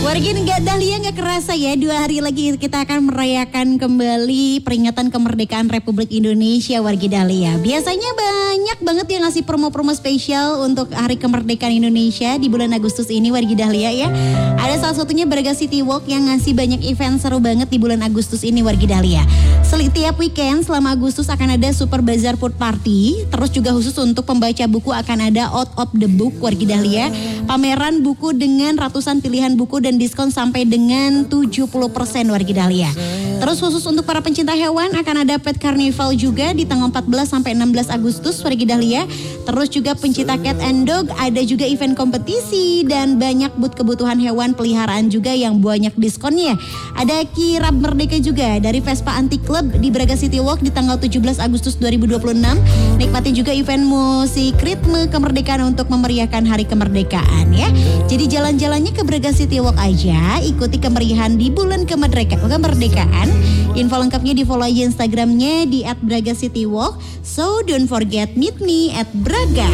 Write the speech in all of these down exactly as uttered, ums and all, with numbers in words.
Warga negara Dahlia nggak kerasa ya, dua hari lagi kita akan merayakan kembali peringatan kemerdekaan Republik Indonesia warga Dahlia. Biasanya banyak banget yang ngasih promo-promo spesial untuk hari kemerdekaan Indonesia di bulan Agustus ini warga Dahlia ya. Ada salah satunya Braga City Walk yang ngasih banyak event seru banget di bulan Agustus ini warga Dahlia. Setiap weekend selama Agustus akan ada Super Bazar Food Party. Terus juga khusus untuk pembaca buku akan ada Out of the Book warga Dahlia. Pameran buku dengan ratusan pilihan buku dan diskon sampai dengan tujuh puluh persen warga Dahlia. Terus khusus untuk para pencinta hewan akan ada Pet Carnival juga di tanggal empat belas sampai enam belas Agustus warga Dahlia. Terus juga pencinta cat and dog ada juga event kompetisi dan banyak booth kebutuhan hewan peliharaan juga yang banyak diskonnya. Ada kirab merdeka juga dari Vespa Anti Club di Braga City Walk di tanggal tujuh belas Agustus dua ribu dua puluh enam. Nikmati juga event musik ritme kemerdekaan untuk memeriahkan hari kemerdekaan ya. Jadi jalan-jalannya ke Braga City Walk aja, ikuti kemeriahan di bulan kemerdekaan. kemerdekaan. Info lengkapnya di follow aja Instagramnya di at braga city walk. So don't forget meet me at Braga.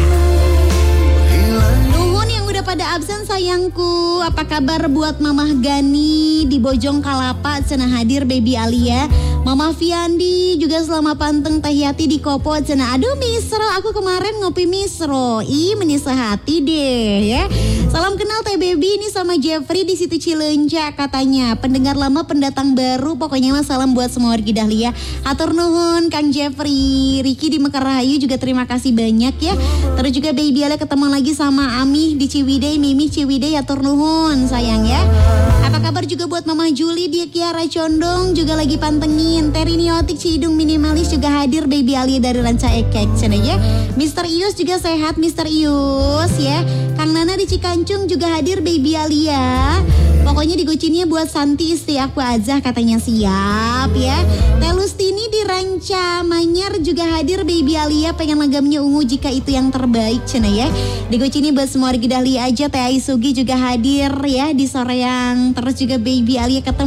Nuhun yang udah pada absen sayangku. Apa kabar buat Mamah Gani di Bojong Kalapa cenah hadir baby Alia. Mama Fiandi juga selama panteng Tahiyati di Kopo cenah. Aduh misro, aku kemarin ngopi misro. Ih menisa hati deh ya. Salam kenal Teh Baby ini sama Jeffrey di situ Cileunca katanya. Pendengar lama pendatang baru, pokoknya mah salam buat semua warga Dahlia. Hatur nuhun Kang Jeffrey. Ricky di Mekar Rahayu juga terima kasih banyak ya. Terus juga Baby Alia ketemu lagi sama Ami di Ciwidey, Mimi Ciwidey, hatur nuhun sayang ya. Apa kabar juga buat Mama Juli di Kiara Condong juga lagi pantengin. Teriniotik Cidung Minimalis juga hadir Baby Alia dari Ranca Ekek cenah ya. Mister Ius juga sehat Mister Ius ya. Kang Nana di Cikancung juga hadir Baby Alia. Pokoknya digocinya buat Santi istri aku aja katanya siap ya. Teh Lustini di Ranca Manyar juga hadir Baby Alia pengen lagamnya ungu jika itu yang terbaik cenah ya. Digocinya buat semua warga Dahlia aja. Teh Aisugi juga hadir ya di sore yang terus juga Baby Alia ketemu